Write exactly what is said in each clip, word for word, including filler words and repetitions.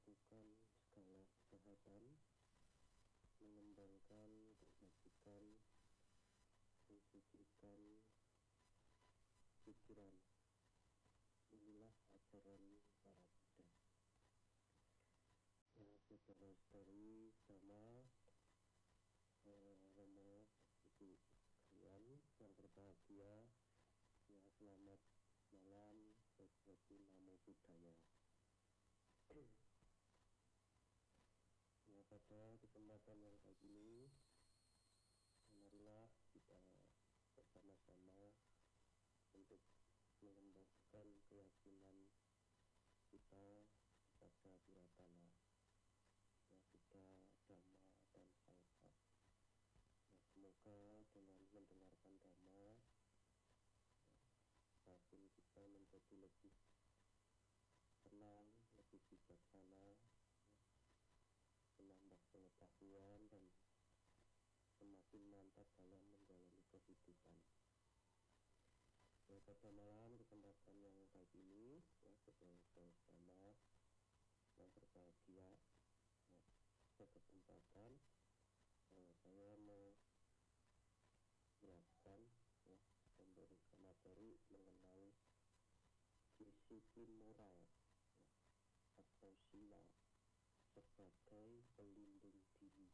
melakukan segala kejahatan, mengembangkan kebajikan, mensucikan pikiran. Inilah ajaran para Buddha. Ya, saudara-saudari sama eh, Romo, Ibu kalian yang berbahagia, ya selamat malam, berarti namo Buddhaya. Ya, pada kesempatan yang kali ini, marilah kita bersama-sama untuk mengembangkan keyakinan kita pada Tiratana, ya kita Dhamma dan Sangha. Ya, semoga dengan mendengarkan Dhamma, ya, makin kita menjadi lebih tenang, lebih bijaksana, ya, menambah pengetahuan dan semakin mantap dalam menjalani kehidupan. Ya, pada malam kesempatan yang kali ini, ya saudara-saudara yang berbahagia, ya, kesempatan eh, saya mau menjelaskan, ya, memberikan materi mengenai disiplin moral, ya, atau sila sebagai pelindung diri.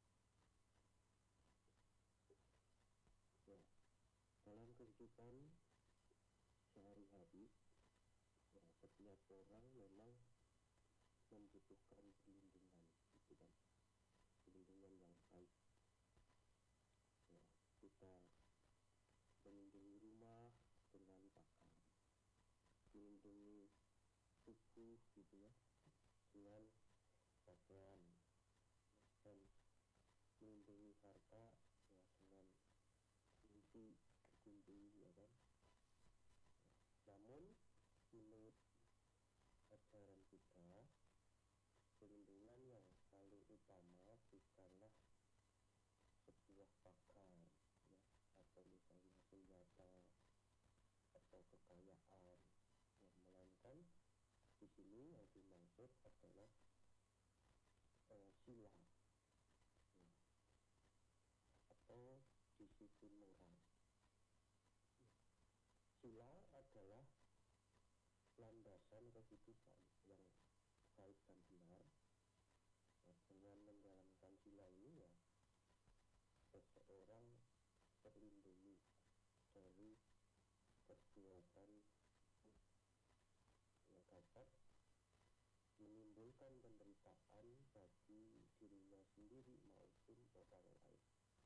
Ya, dalam kehidupan sehari-hari, ya, setiap orang memang membutuhkan perlindungan, gitu kan, perlindungan yang baik. Ya, kita melindungi rumah dengan pagar, melindungi tubuh, gitu ya, dengan pakaian, dan melindungi harta, ya, dengan kunci kunci, ya kan. Ya, namun menurut ajaran kita, perlindungan yang paling utama bukanlah sebuah pakar, ya, atau misalnya senjata atau kekayaan, ya, melainkan di sini yang dimaksud adalah eh, sila, ya, atau disiplin moral. Sila adalah landasan kehidupan yang baik dan benar. Ya, dengan menjalankan sila ini, ya, seseorang terlindungi dari perbuatan yang dapat menimbulkan penderitaan bagi dirinya sendiri maupun orang lain.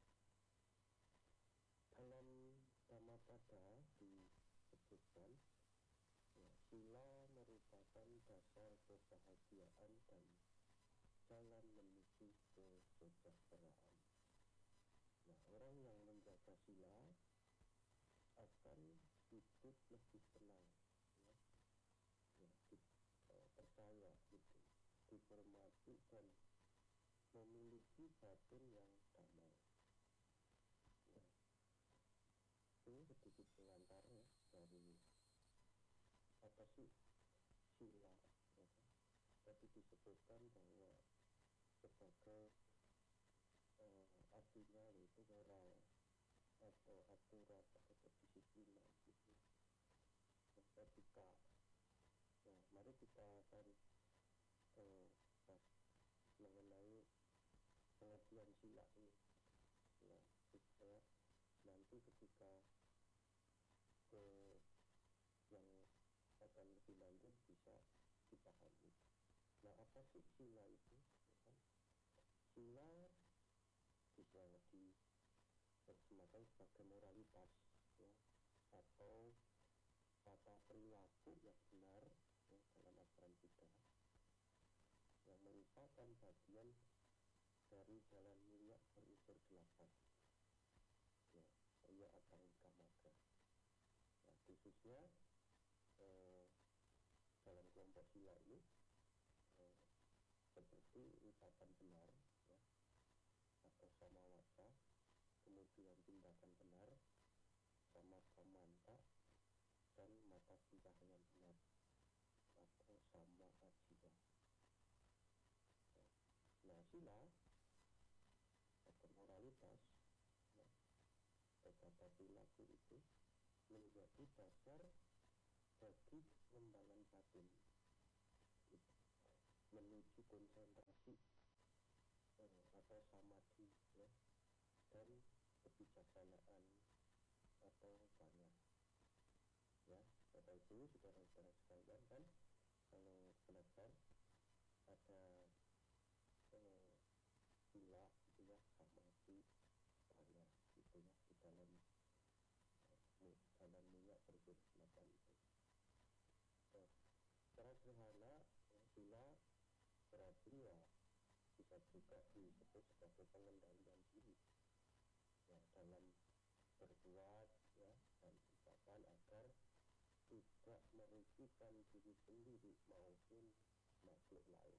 Dalam Dhammapada disebutkan, ya, sila merupakan dasar kebahagiaan dan jalan menuju kesejahteraan. Nah, orang yang menjaga sila akan hidup lebih tenang, ya, ya di, uh, percaya, gitu, dihormati dan memiliki batin yang damai. Ya, ini sedikit pengantar, ya, dari apa sih sila, ya kan? Tadi disebutkan bahwa sebagai uh, artinya yaitu moral atau aturan atau kedisiplinan, gitu, etika. Nah, mari kita akan uh, bahas mengenai pengertian sila ini, ya, supaya nanti ketika ke yang akan lebih lanjut bisa dipahami. Nah, apa sih sila itu? Ya kan? Sila bisa diterjemahkan sebagai moralitas, ya, atau tata perilaku yang benar, ya, dalam ajaran Buddha, yang merupakan bagian dari jalan mulia berunsur delapan, ya, Arya Atangika Magga. Ya, khususnya eh, dalam kelompok sila ini, eh, seperti ucapan benar, ya, atau samawata, kemudian tindakan benar, sama kamanta, dan mata pencahayaan benar atau sama ajiwa. sila atau moralitas, ya, tata perilaku itu menjadi dasar bagi pengembangan batin, gitu, menuju konsentrasi eh, atau samadhi, ya, dan kebijaksanaan atau banyak, ya. Bapak Ibu, saudara-saudara sekalian, kan kalau belajar ada eh, sila gitu ya, samadhi, banyak gitu ya, di dalam eh, dalam minyak berjilatan itu. Eh, secara sederhana, ya, sila berarti ya bisa juga disebut sebagai pengendalian diri, ya, dalam berbuat, ya, dan ucapan agar tidak merugikan diri sendiri maupun makhluk lain.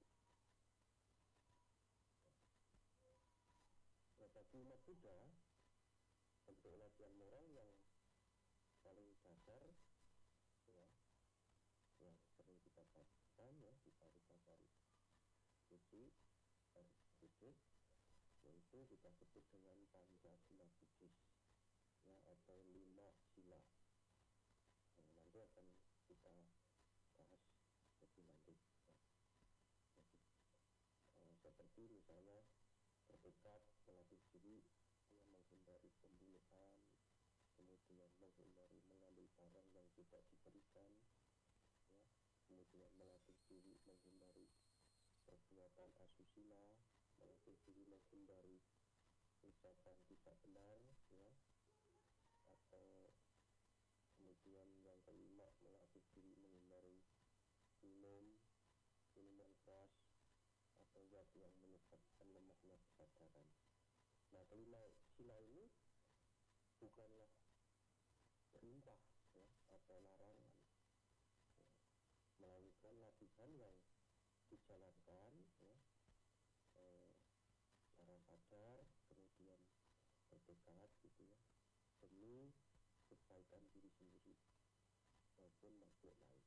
Nah, bagi umat Buddha, bentuk latihan moral yang paling dasar, ya, yang sering kita bacakan, ya, di pari-pari suci, pari Buddhis, yaitu kita sebut dengan Pancasila Buddhis, ya, atau lima sila. Nah, nanti akan kita bahas lebih lanjut, ya. Jadi, eh, seperti misalnya bertekad melatih diri yang menghindari pembunuhan, kemudian menghindari mengambil barang yang tidak diberikan, ya, kemudian melatih diri menghindari perbuatan asusila, melatih diri menghindari ucapan tidak benar, ya, atau kemudian yang kelima melatih diri menghindari minum minuman keras atau zat yang menyebabkan lemahnya kesadaran. Nah, kelima sila ini bukanlah perintah, ya, atau larangan, ya, melainkan latihan yang dijalankan, ya, eh, secara sadar, kemudian bertekad gitu ya, demi kebaikan diri sendiri maupun makhluk lain.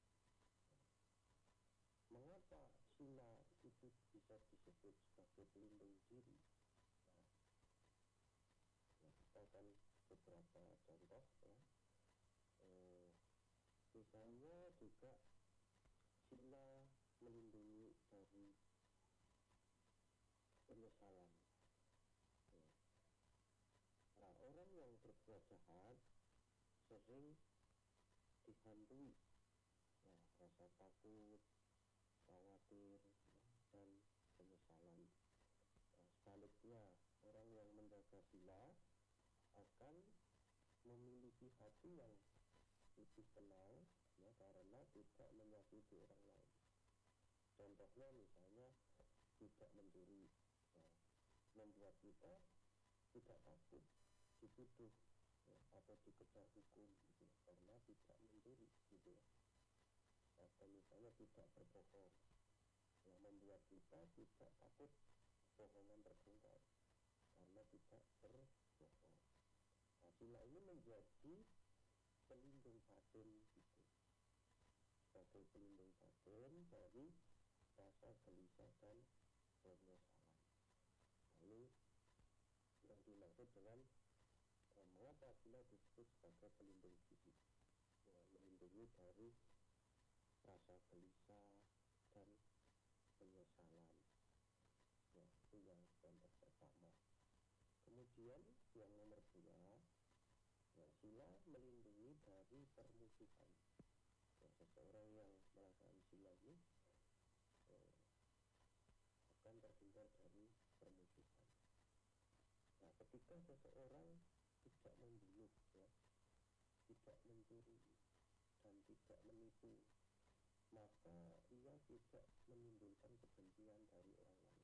Mengapa sila itu bisa disebut sebagai pelindung diri? Nah, ya, kita akan beberapa contoh, ya. Eh, misalnya juga sila melindungi dari penyesalan, ya. Nah, orang yang berbuat jahat sering dihantui, ya, rasa takut, khawatir, ya, dan penyesalan. Nah, sebaliknya, orang yang menjaga sila akan memiliki hati yang lebih tenang, ya, karena tidak menyakiti orang lain. Contohnya misalnya tidak mencuri, ya, membuat kita tidak takut dituduh, ya, atau dikejar hukum gitu, karena tidak mencuri gitu ya. Atau misalnya tidak berbohong, yang membuat kita tidak takut bohongan terbongkar karena tidak berbohong. Nah, sila ini menjadi pelindung batin gitu, sebagai pelindung batin dari rasa gelisah dan penyesalan. Lalu yang dimaksud dengan eh, mengapa sila disebut sebagai pelindung diri, ya, melindungi dari rasa gelisah dan penyesalan, ya, itu yang contoh pertama. Kemudian yang nomor dua, ya, sila melindungi dari permusuhan. Ya, seseorang yang melakukan sila ini eh, akan terhindar dari permusuhan. Nah, ketika seseorang tidak membunuh, ya, tidak mencuri dan tidak menipu, maka ia tidak menimbulkan kebencian dari orang lain.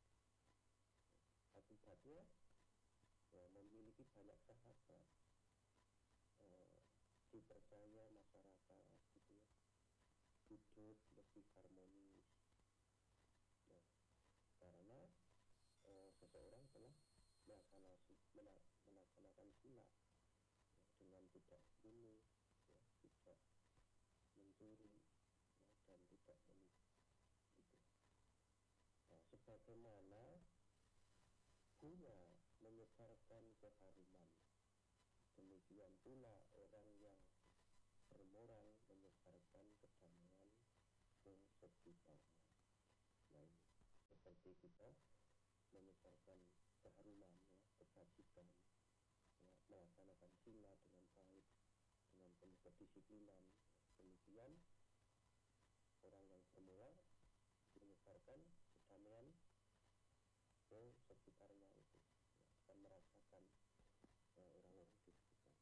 Akibatnya, ya, memiliki banyak sahabat, eh, dipercaya masyarakat gitu ya, hidup lebih harmonis, ya, karena eh, seseorang telah melaksanakan, melaksanakan sila, ya, dengan tidak bunuh, ya, tidak mencuri, ya, dan tidak menipu gitu. Nah, bagaimana bunga menyebarkan keharuman, demikian pula orang yang bermoral menyebarkan kedamaian ke sekitarnya. Nah, ini seperti kita menyebarkan keharuman, ya, kebajikan, ya, melaksanakan sila dengan baik, dengan penuh kedisiplinan. Demikian orang yang bermoral menyebarkan kedamaian ke sekitarnya itu, ya, akan merasakan ya, orang-orang di sekitar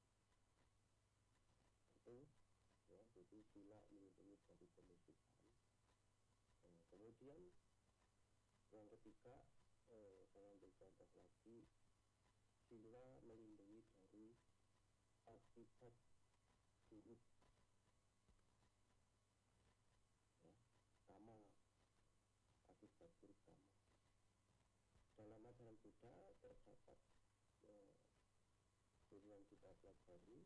itu, ya. Jadi sila melindungi dari kemusyrikan. eh, kemudian yang ketiga, eh, saya ambil contoh lagi, sila melindungi dari akibat buruk, ya, kama, akibat buruk kama. Dalam ajaran Buddha terdapat eh, yang kita pelajari